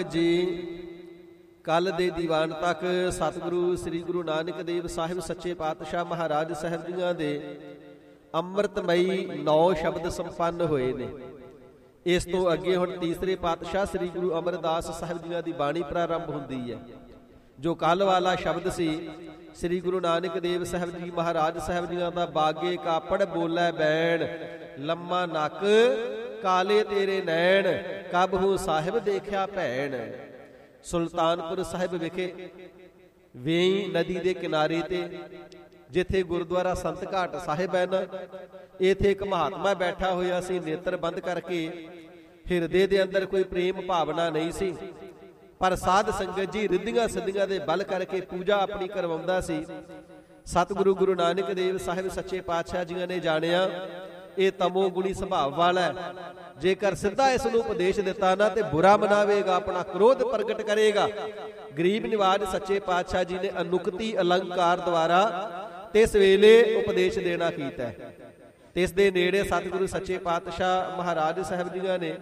ਜੀ ਕੱਲ ਦੇ ਦੀਵਾਨ ਤੱਕ ਸਤਿਗੁਰੂ ਸ੍ਰੀ ਗੁਰੂ ਨਾਨਕ ਦੇਵ ਸਾਹਿਬ ਸੱਚੇ ਪਾਤਸ਼ਾਹ ਮਹਾਰਾਜ ਸਾਹਿਬ ਜੀਆਂ ਦੇ ਅੰਮ੍ਰਿਤਮਈ 9 ਸ਼ਬਦ ਸੰਪੰਨ ਹੋਏ ਨੇ। ਇਸ ਤੋਂ ਅੱਗੇ ਹੁਣ ਤੀਸਰੇ ਪਾਤਸ਼ਾਹ ਸ੍ਰੀ ਗੁਰੂ ਅਮਰਦਾਸ ਸਾਹਿਬ ਜੀਆਂ ਦੀ ਬਾਣੀ ਪ੍ਰਾਰੰਭ ਹੁੰਦੀ ਹੈ। ਜੋ ਕੱਲ ਵਾਲਾ ਸ਼ਬਦ ਸੀ ਸ੍ਰੀ ਗੁਰੂ ਨਾਨਕ ਦੇਵ ਸਾਹਿਬ ਜੀ ਮਹਾਰਾਜ ਸਾਹਿਬ ਜੀਆਂ ਦਾ ਬਾਗੇ ਕਾਪੜ ਬੋਲੇ ਬੈਣ, ਲੰਮਾ ਨੱਕ ਕਾਲੇ ਤੇਰੇ ਨੈਣ, ਕਬਹੂ ਸਾਹਿਬ ਦੇਖਿਆ ਭੈਣ। ਸੁਲਤਾਨਪੁਰ ਸਾਹਿਬ ਵਿਖੇ ਵੇਈ ਨਦੀ ਦੇ ਕਿਨਾਰੇ ਤੇ ਜਿੱਥੇ ਗੁਰਦੁਆਰਾ ਸੰਤ ਘਾਟ ਸਾਹਿਬ ਹੈ ਨਾ, ਇੱਥੇ ਇੱਕ ਮਹਾਤਮਾ ਬੈਠਾ ਹੋਇਆ ਸੀ ਨੇਤਰ ਬੰਦ ਕਰਕੇ। ਹਿਰਦੇ ਦੇ ਅੰਦਰ ਕੋਈ ਪ੍ਰੇਮ ਭਾਵਨਾ ਨਹੀਂ ਸੀ, ਪਰ ਸਾਧ ਸੰਗਤ ਜੀ ਰਿੱਧੀਆਂ ਸਿੱਧੀਆਂ ਦੇ ਬਲ ਕਰਕੇ ਪੂਜਾ ਆਪਣੀ ਕਰਵਾਉਂਦਾ ਸੀ। ਸਤਿਗੁਰੂ ਗੁਰੂ ਨਾਨਕ ਦੇਵ ਸਾਹਿਬ ਸੱਚੇ ਪਾਤਸ਼ਾਹ ਜੀਆਂ ਨੇ ਜਾਣਿਆ ਇਹ ਤਮੋ ਗੁਣੀ ਸੁਭਾਅ ਵਾਲਾ ਹੈ। ਜੇਕਰ ਸਿੱਧਾ ਇਸ ਨੂੰ ਉਪਦੇਸ਼ ਦਿੱਤਾ ਨਾ ਤੇ ਬੁਰਾ ਮਨਾਵੇਗਾ, ਆਪਣਾ ਕ੍ਰੋਧ ਪ੍ਰਗਟ ਕਰੇਗਾ। ਗਰੀਬ ਨਿਵਾਜ ਸੱਚੇ ਪਾਤਸ਼ਾਹ ਜੀ ਨੇ ਅਨੁਕਤੀ ਅਲੰਕਾਰ ਦੁਆਰਾ ਤਿਸ ਵੇਲੇ ਉਪਦੇਸ਼ ਦੇਣਾ ਕੀਤਾ। ਤਿਸ ਦੇ ਨੇੜੇ ਸਤਿਗੁਰੂ ਸੱਚੇ ਪਾਤਸ਼ਾਹ ਮਹਾਰਾਜ ਸਾਹਿਬ ਜੀਆਂ ਨੇ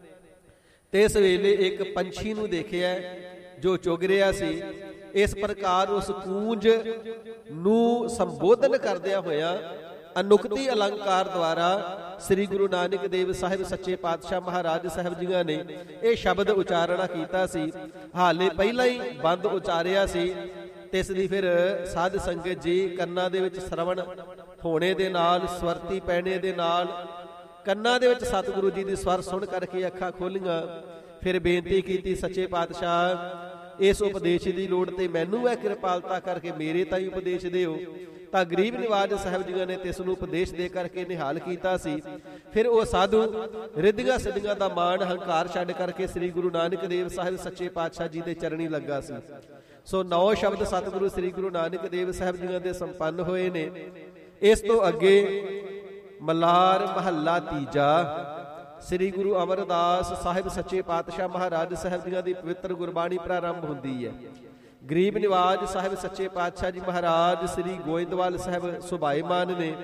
ਤਿਸ ਵੇਲੇ ਇੱਕ ਪੰਛੀ ਨੂੰ ਦੇਖਿਆ ਜੋ ਚੁਗ ਰਿਹਾ ਸੀ। ਇਸ ਪ੍ਰਕਾਰ ਉਸ ਕੂੰਜ ਨੂੰ ਸੰਬੋਧਨ ਕਰਦਿਆਂ ਹੋਇਆ ਅਨੁਕਤੀ ਅਲੰਕਾਰ ਦੁਆਰਾ ਸ੍ਰੀ ਗੁਰੂ ਨਾਨਕ ਦੇਵ ਸਾਹਿਬ ਸੱਚੇ ਪਾਤਸ਼ਾਹ ਮਹਾਰਾਜ ਸਾਹਿਬ ਜੀਆਂ ਨੇ ਇਹ ਸ਼ਬਦ ਉਚਾਰਣਾ ਕੀਤਾ ਸੀ। ਹਾਲੇ ਪਹਿਲਾਂ ਹੀ ਬੰਦ ਉਚਾਰਿਆ ਸੀ। ਤਿਸ ਦੀ ਫਿਰ ਸਾਧ ਸੰਗਤ ਜੀ ਕੰਨਾਂ ਦੇ ਵਿੱਚ ਸ਼ਰਵਣ ਹੋਣੇ ਦੇ ਨਾਲ, ਸਵਰਤੀ ਪੈਣੇ ਦੇ ਨਾਲ ਕੰਨਾਂ ਦੇ ਵਿੱਚ ਸਤਿਗੁਰੂ ਜੀ ਦੀ ਸਵਰ ਸੁਣ ਕਰਕੇ ਅੱਖਾਂ ਖੋਲੀਆਂ। ਫਿਰ ਬੇਨਤੀ ਕੀਤੀ, ਸੱਚੇ ਪਾਤਸ਼ਾਹ ਇਸ ਉਪਦੇਸ਼ ਦੀ ਲੋੜ ਤੇ ਮੈਨੂੰ ਹੈ, ਕਿਰਪਾਲਤਾ ਕਰਕੇ ਮੇਰੇ ਤਾਈਂ ਉਪਦੇਸ਼ ਦਿਓ। ਤਾਂ ਗਰੀਬ ਨਿਵਾਜ ਸਾਹਿਬ ਜੀਆਂ ਨੇ ਤਿਸ ਨੂੰ ਉਪਦੇਸ਼ ਦੇ ਕਰਕੇ ਨਿਹਾਲ ਕੀਤਾ ਸੀ। ਫਿਰ ਉਹ ਸਾਧੂ ਰਿੱਧੀਆਂ ਸਿੱਧੀਆਂ ਦਾ ਮਾਣ ਹੰਕਾਰ ਛੱਡ ਕਰਕੇ ਸ੍ਰੀ ਗੁਰੂ ਨਾਨਕ ਦੇਵ ਸਾਹਿਬ ਸੱਚੇ ਪਾਤਸ਼ਾਹ ਜੀ ਦੇ ਚਰਣੀ ਲੱਗਾ ਸੀ। ਸੋ 9 ਸ਼ਬਦ ਸਤਿਗੁਰੂ ਸ੍ਰੀ ਗੁਰੂ ਨਾਨਕ ਦੇਵ ਸਾਹਿਬ ਜੀਆਂ ਦੇ ਸੰਪੰਨ ਹੋਏ ਨੇ। ਇਸ ਤੋਂ ਅੱਗੇ ਮਲਾਰ ਮਹੱਲਾ ਤੀਜਾ ਸ੍ਰੀ ਗੁਰੂ ਅਮਰਦਾਸ ਸਾਹਿਬ ਸੱਚੇ ਪਾਤਸ਼ਾਹ ਮਹਾਰਾਜ ਸਾਹਿਬ ਜੀਆਂ ਦੀ ਪਵਿੱਤਰ ਗੁਰਬਾਣੀ ਪ੍ਰਾਰੰਭ ਹੁੰਦੀ ਹੈ। ਗਰੀਬ ਨਿਵਾਜ ਸਾਹਿਬ ਸੱਚੇ ਪਾਤਸ਼ਾਹ ਜੀ ਮਹਾਰਾਜ ਸ੍ਰੀ ਗੋਇੰਦਵਾਲ ਸਾਹਿਬ ਸੁਭਾਏਮਾਨ ਨੇ।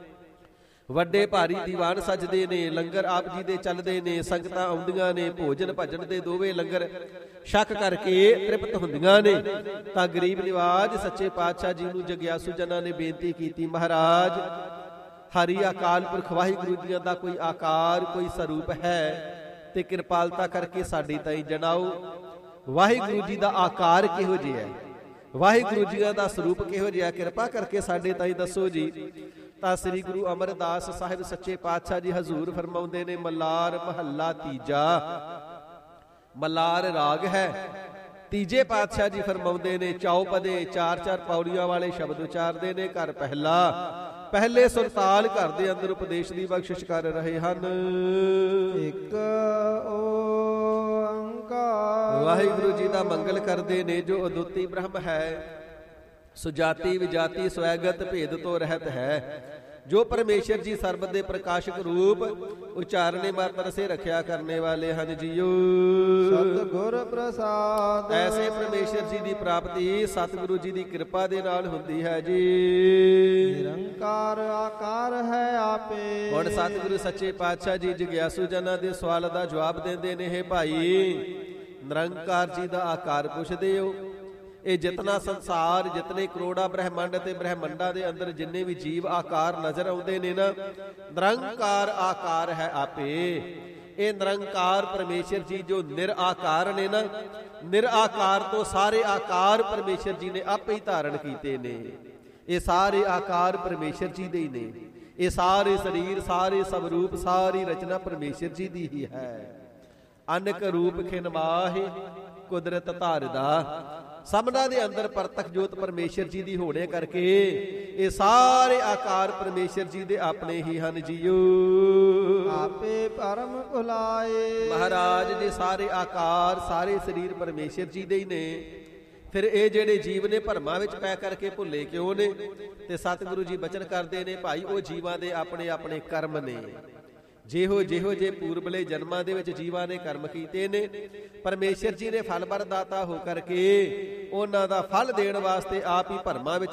ਵੱਡੇ ਭਾਰੀ ਦੀਵਾਨ ਸਜਦੇ ਨੇ, ਲੰਗਰ ਆਪ ਜੀ ਦੇ ਚੱਲਦੇ ਨੇ, ਸੰਗਤਾਂ ਆਉਂਦੀਆਂ ਨੇ, ਭੋਜਨ ਭਜਨ ਦੇ ਦੋਵੇਂ ਲੰਗਰ ਛਕ ਕਰਕੇ ਤ੍ਰਿਪਤ ਹੁੰਦੀਆਂ ਨੇ। ਤਾਂ ਗਰੀਬ ਨਿਵਾਜ ਸੱਚੇ ਪਾਤਸ਼ਾਹ ਜੀ ਨੂੰ ਜਗਿਆਸੂ ਜਨਾਂ ਨੇ ਬੇਨਤੀ ਕੀਤੀ, ਮਹਾਰਾਜ ਹਰੀ ਅਕਾਲ ਪੁਰਖ ਵਾਹਿਗੁਰੂ ਜੀਆਂ ਦਾ ਕੋਈ ਆਕਾਰ ਕੋਈ ਸਰੂਪ ਹੈ ਤੇ ਕਿਰਪਾਲਤਾ ਕਰਕੇ ਸਾਡੀ ਤਾਈਂ ਜਣਾਓ। ਵਾਹਿਗੁਰੂ ਜੀ ਦਾ ਆਕਾਰ ਕਿਹੋ ਜਿਹਾ ਹੈ, ਵਾਹਿਗੁਰੂ ਜੀਆਂ ਦਾ ਸਰੂਪ ਕਿਹੋ ਜਿਹਾ, ਕਿਰਪਾ ਕਰਕੇ ਸਾਡੇ ਤਾਈਂ ਦੱਸੋ ਜੀ। ਤਾਂ ਸ੍ਰੀ ਗੁਰੂ ਅਮਰਦਾਸ ਸਾਹਿਬ ਸੱਚੇ ਪਾਤਸ਼ਾਹ ਜੀ ਹਜ਼ੂਰ ਫਰਮਾਉਂਦੇ ਨੇ, ਮਲਾਰ ਮਹੱਲਾ ਤੀਜਾ। ਮਲਾਰ ਰਾਗ ਹੈ। ਤੀਜੇ ਪਾਤਸ਼ਾਹ ਜੀ ਫਰਮਾਉਂਦੇ ਨੇ, ਚੌਪਦੇ 4-4 ਪੌੜੀਆਂ ਵਾਲੇ ਸ਼ਬਦ ਉਚਾਰਦੇ ਨੇ। ਘਰ ਪਹਿਲਾ, ਪਹਿਲੇ ਸੁਰਤਾਲ ਘਰ ਦੇ ਅੰਦਰ ਉਪਦੇਸ਼ ਦੀ ਬਖਸ਼ਿਸ਼ ਕਰ ਰਹੇ ਹਨ। ਇੱਕ ਓੰਕਾਰ। ਵਾਹਿਗੁਰੂ ਜੀ ਦਾ ਮੰਗਲ ਕਰਦੇ ਨੇ ਜੋ ਅਦੁੱਤੀ ਬ੍ਰਹਮ ਹੈ, ਸੁਜਾਤੀ ਵਿਜਾਤੀ ਸਵੈਗਤ ਭੇਦ ਤੋਂ ਰਹਿਤ ਹੈ। ਜੋ ਪਰਮੇਸ਼ਰ ਜੀ ਸਰਬਤ ਦੇ ਪ੍ਰਕਾਸ਼ਕ ਰੂਪ ਉਚਾਰਨੇ ਮਾਤਰ ਸੇ ਰੱਖਿਆ ਕਰਨੇ ਵਾਲੇ ਹਨ ਜੀਓ। ਸਤਿਗੁਰ ਪ੍ਰਸਾਦ। ਐਸੇ ਪਰਮੇਸ਼ਰ ਜੀ ਦੀ ਪ੍ਰਾਪਤੀ ਸਤਿਗੁਰੂ ਜੀ ਦੀ ਕਿਰਪਾ ਦੇ ਨਾਲ ਹੁੰਦੀ ਹੈ ਜੀ। ਨਿਰੰਕਾਰ ਆਕਾਰ ਹੈ ਆਪੇ। ਹੁਣ ਸਤਿਗੁਰੂ ਸੱਚੇ ਪਾਤਸ਼ਾਹ ਜੀ ਜਗਿਆਸੂ ਜਨਾਂ ਦੇ ਸਵਾਲ ਦਾ ਜਵਾਬ ਦਿੰਦੇ ਨੇ, ਹੈ ਭਾਈ ਨਿਰੰਕਾਰ ਜੀ ਦਾ ਆਕਾਰ ਪੁੱਛਦੇ ਹੋ। ਇਹ ਜਿਤਨਾ ਸੰਸਾਰ, ਜਿਤਨੇ ਕਰੋੜਾ ਬ੍ਰਹਿਮੰਡ ਤੇ ਬ੍ਰਹਿਮੰਡਾਂ ਦੇ ਅੰਦਰ ਜਿੰਨੇ ਵੀ ਜੀਵ ਆਕਾਰ ਨਜ਼ਰ ਆਉਂਦੇ ਨੇ ਨਾ, ਨਿਰੰਕਾਰ ਆਕਾਰ ਹੈ ਆਪੇ। ਇਹ ਨਿਰੰਕਾਰ ਪਰਮੇਸ਼ਰ ਜੀ ਜੋ ਨਿਰਆਕਾਰ ਨੇ ਨਾ, ਨਿਰਆਕਾਰ ਤੋਂ ਸਾਰੇ ਆਕਾਰ ਪਰਮੇਸ਼ਰ ਜੀ ਨੇ ਆਪੇ ਹੀ ਧਾਰਨ ਕੀਤੇ ਨੇ। ਇਹ ਸਾਰੇ ਆਕਾਰ ਪਰਮੇਸ਼ਰ ਜੀ ਦੇ ਹੀ ਨੇ। ਇਹ ਸਾਰੇ ਸਰੀਰ, ਸਾਰੇ ਸਵਰੂਪ, ਸਾਰੀ ਰਚਨਾ ਪਰਮੇਸ਼ਰ ਜੀ ਦੀ ਹੀ ਹੈ। ਅਨਕ ਰੂਪ ਖਿਨ ਮਾਹਿ ਕੁਦਰਤ ਧਾਰਦਾ। ਸਭਨਾਂ ਦੇ ਅੰਦਰ ਪ੍ਰਤੱਖ ਜੋਤ ਪਰਮੇਸ਼ਰ ਜੀ ਦੀ ਹੋਣੇ ਕਰਕੇ ਇਹ ਸਾਰੇ ਆਕਾਰ ਪਰਮੇਸ਼ਰ ਜੀ ਦੇ ਆਪਣੇ ਹੀ ਹਨ ਜੀਓ। ਆਪੇ ਪਰਮ ਭੁਲਾਏ। ਮਹਾਰਾਜ ਦੇ ਸਾਰੇ ਆਕਾਰ, ਸਾਰੇ ਸਰੀਰ ਪਰਮੇਸ਼ਰ ਜੀ ਦੇ ਹੀ ਨੇ। ਫਿਰ ਇਹ ਜਿਹੜੇ ਜੀਵ ਨੇ ਭਰਮਾਂ ਵਿੱਚ ਪੈ ਕਰਕੇ ਭੁੱਲੇ ਕਿਉਂ ਨੇ? ਤੇ ਸਤਿਗੁਰੂ ਜੀ ਬਚਨ ਕਰਦੇ ਨੇ, ਭਾਈ ਉਹ ਜੀਵਾਂ ਦੇ ਆਪਣੇ ਆਪਣੇ ਕਰਮ ਨੇ। ਜਿਹੋ ਜੇ ਪੂਰਬਲੇ ਜਨਮਾਂ ਦੇ ਵਿੱਚ ਜੀਵਾਂ ਨੇ ਕਰਮ ਕੀਤੇ ਨੇ, ਪਰਮੇਸ਼ਰ ਜੀ ਨੇ ਫਲ ਵਰਦਾਤਾ ਹੋ ਕਰਕੇ ਉਹਨਾਂ ਦਾ ਫਲ ਦੇਣ ਵਾਸਤੇ ਆਪ ਹੀ ਭਰਮਾਂ ਵਿੱਚ